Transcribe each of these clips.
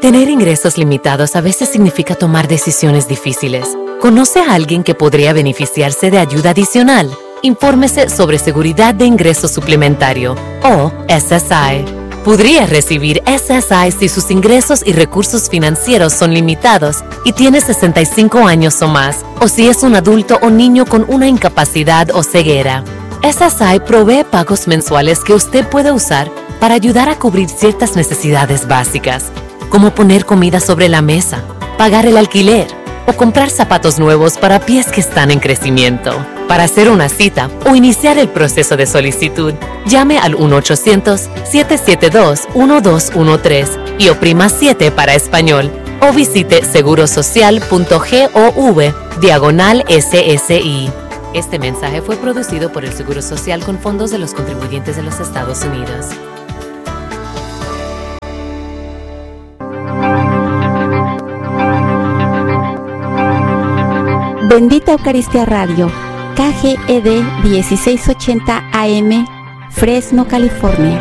Tener ingresos limitados a veces significa tomar decisiones difíciles. ¿Conoce a alguien que podría beneficiarse de ayuda adicional? Infórmese sobre Seguridad de Ingreso Suplementario, o SSI. Podría recibir SSI si sus ingresos y recursos financieros son limitados y tiene 65 años o más, o si es un adulto o niño con una incapacidad o ceguera. SSI provee pagos mensuales que usted puede usar para ayudar a cubrir ciertas necesidades básicas, como poner comida sobre la mesa, pagar el alquiler o comprar zapatos nuevos para pies que están en crecimiento. Para hacer una cita o iniciar el proceso de solicitud, llame al 1-800-772-1213 y oprima 7 para español, o visite segurosocial.gov/SSI. Este mensaje fue producido por el Seguro Social con fondos de los contribuyentes de los Estados Unidos. Bendita Eucaristía Radio, KGED 1680 AM, Fresno, California.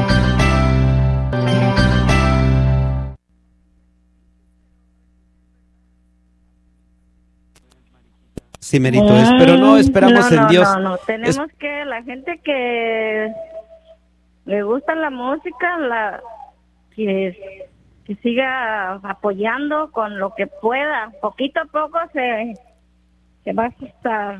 Sí, Merito, pero no esperamos en Dios. No, tenemos que, la gente que le gusta la música, que siga apoyando con lo que pueda. Poquito a poco se va a ajustar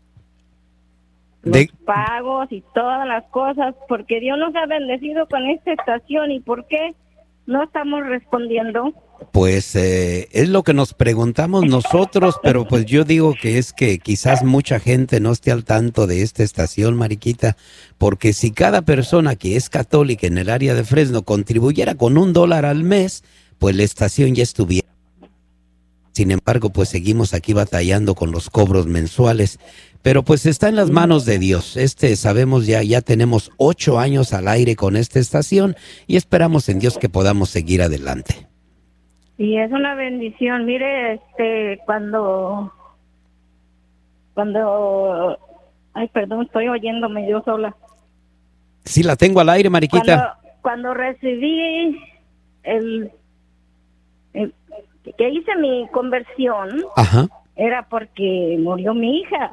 los pagos y todas las cosas, porque Dios nos ha bendecido con esta estación. ¿Y por qué no estamos respondiendo? Pues es lo que nos preguntamos nosotros, pero pues yo digo que es que quizás mucha gente no esté al tanto de esta estación, Mariquita, porque si cada persona que es católica en el área de Fresno contribuyera con $1 al mes, pues la estación ya estuviera. Sin embargo, pues seguimos aquí batallando con los cobros mensuales, pero pues está en las manos de Dios. Sabemos ya tenemos 8 años al aire con esta estación y esperamos en Dios que podamos seguir adelante. Y es una bendición. Mire, cuando ay, perdón, estoy oyéndome yo sola. Sí, la tengo al aire, Mariquita. Cuando recibí que hice mi conversión, ajá, era porque murió mi hija.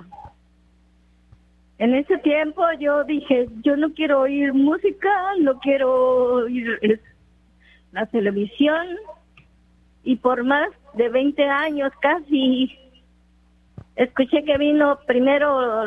En ese tiempo yo dije, yo no quiero oír música, no quiero oír la televisión, y por más de 20 años casi escuché que vino primero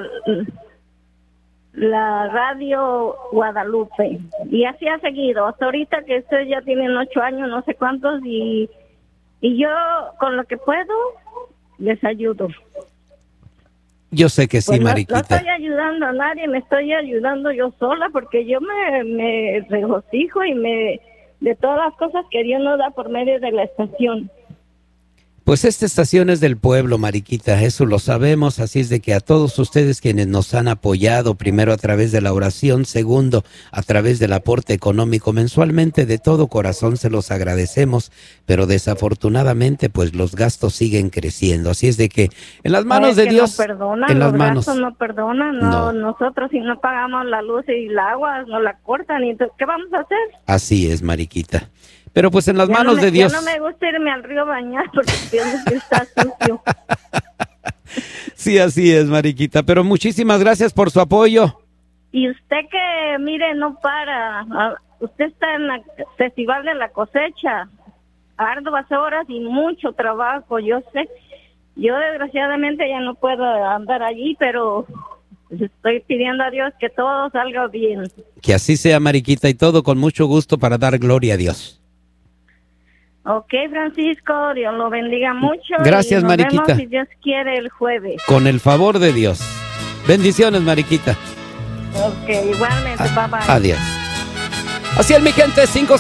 la radio Guadalupe, y así ha seguido hasta ahorita, que ustedes ya tienen 8 años, no sé cuántos, y yo con lo que puedo les ayudo. Yo sé que sí, pues Mariquita. No estoy ayudando a nadie, me estoy ayudando yo sola, porque yo me regocijo y de todas las cosas que Dios nos da por medio de la estación. Pues esta estación es del pueblo, Mariquita, eso lo sabemos, así es de que a todos ustedes quienes nos han apoyado, primero a través de la oración, segundo a través del aporte económico mensualmente, de todo corazón se los agradecemos, pero desafortunadamente pues los gastos siguen creciendo, así es de que en las manos de Dios, no perdonan, en las los manos gastos no perdonan, no. Nosotros si no pagamos la luz y el agua nos la cortan, y entonces ¿qué vamos a hacer? Así es, Mariquita. Pero pues en las manos de Dios. Ya no me gusta irme al río a bañar porque pienso que está sucio. Sí, así es, Mariquita. Pero muchísimas gracias por su apoyo. Y usted que, mire, no para. Usted está en el Festival de la Cosecha. Arduas horas y mucho trabajo, yo sé. Yo desgraciadamente ya no puedo andar allí, pero estoy pidiendo a Dios que todo salga bien. Que así sea, Mariquita, y todo con mucho gusto para dar gloria a Dios. Ok, Francisco, Dios lo bendiga mucho. Gracias, y nos Mariquita. vemos, si Dios quiere, el jueves. Con el favor de Dios. Bendiciones, Mariquita. Ok, igualmente, papá. Adiós. Así es, mi gente,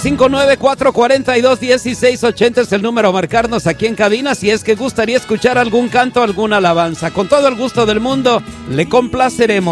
559-442-1680 es el número a marcarnos aquí en cabina si es que gustaría escuchar algún canto, alguna alabanza. Con todo el gusto del mundo, le complaceremos.